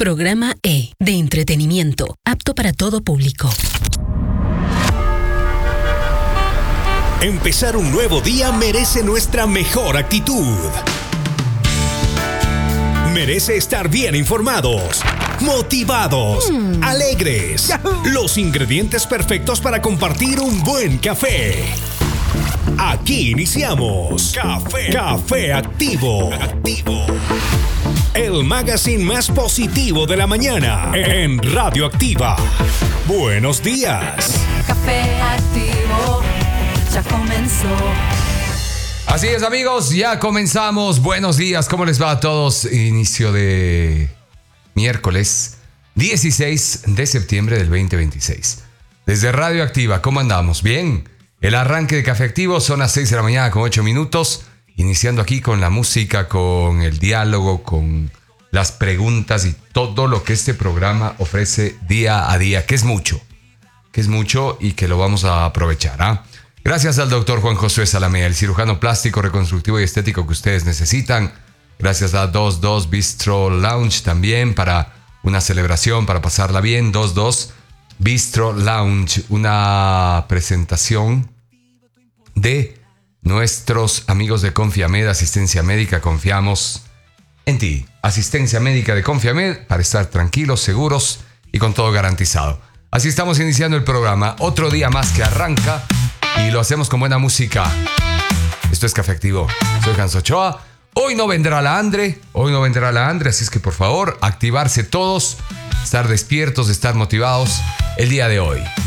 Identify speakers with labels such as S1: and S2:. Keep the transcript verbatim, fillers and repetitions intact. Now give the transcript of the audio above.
S1: Programa E, de entretenimiento, apto para todo público.
S2: Empezar un nuevo día merece nuestra mejor actitud. Merece estar bien informados, motivados, mm. alegres. ¡Yahoo! Los ingredientes perfectos para compartir un buen café. Aquí iniciamos Café, Café Activo. Activo. El magazine más positivo de la mañana en Radio Activa. Buenos días.
S3: Café Activo ya comenzó.
S4: Así es, amigos, ya comenzamos. Buenos días, ¿cómo les va a todos? Inicio de miércoles dieciséis de septiembre del veinte veintiséis. Desde Radio Activa, ¿cómo andamos? ¿Bien? El arranque de Café Activo son las seis de la mañana con ocho minutos. Iniciando aquí con la música, con el diálogo, con las preguntas y todo lo que este programa ofrece día a día, que es mucho, que es mucho y que lo vamos a aprovechar, ¿ah? ¿eh? Gracias al doctor Juan Josué Salamea, el cirujano plástico, reconstructivo y estético que ustedes necesitan. Gracias a veintidos Bistro Lounge también para una celebración, para pasarla bien. veintidos Bistro Lounge, una presentación de nuestros amigos de Confiamed, Asistencia Médica. Confiamos en ti. Asistencia Médica de Confiamed para estar tranquilos, seguros y con todo garantizado. Así estamos iniciando el programa. Otro día más que arranca. Y lo hacemos con buena música. Esto es Café Activo. Soy Hans Ochoa. Hoy no vendrá la Andre. Hoy no vendrá la Andre. Así es que por favor, activarse todos. Estar despiertos, estar motivados el día de hoy.